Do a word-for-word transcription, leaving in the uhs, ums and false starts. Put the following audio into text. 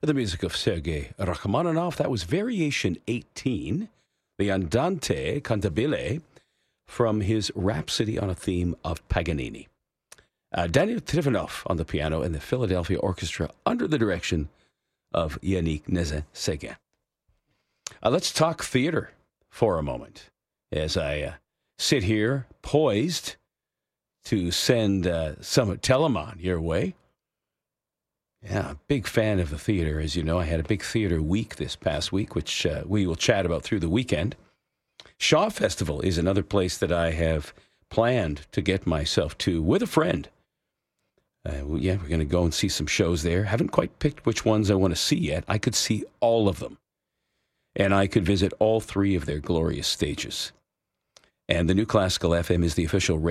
The music of Sergei Rachmaninoff. That was Variation eighteen, the Andante Cantabile, from his Rhapsody on a Theme of Paganini. Uh, Daniel Trifonov on the piano and the Philadelphia Orchestra under the direction of Yannick Nézet-Séguin. Uh, let's talk theater for a moment as I uh, sit here poised to send uh, some Telemann your way. Yeah, big fan of the theater. As you know, I had a big theater week this past week, which uh, we will chat about through the weekend. Shaw Festival is another place that I have planned to get myself to with a friend. Uh, well, yeah, we're going to go and see some shows there. Haven't quite picked which ones I want to see yet. I could see all of them. And I could visit all three of their glorious stages. And the New Classical F M is the official